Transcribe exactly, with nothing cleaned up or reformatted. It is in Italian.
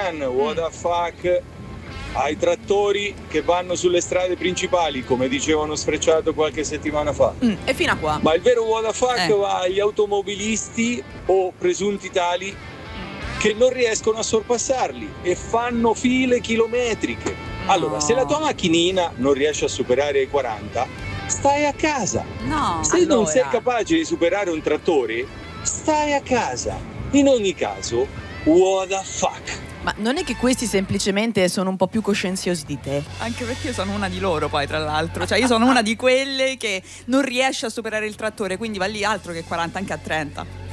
Gian, what the fuck ai trattori che vanno sulle strade principali, come dicevano Sfrecciato qualche settimana fa. Mm, e fino a qua. Ma il vero what the fuck eh. va agli automobilisti o presunti tali che non riescono a sorpassarli e fanno file chilometriche. No. Allora, se la tua macchinina non riesce a superare i quaranta, stai a casa. No. Se allora. non sei capace di superare un trattore, stai a casa. In ogni caso, what the fuck? Ma non è che questi semplicemente sono un po' più coscienziosi di te? Anche perché io sono una di loro poi, tra l'altro. Cioè io sono una di quelle che non riesce a superare il trattore, quindi va lì altro che quaranta, anche a trenta.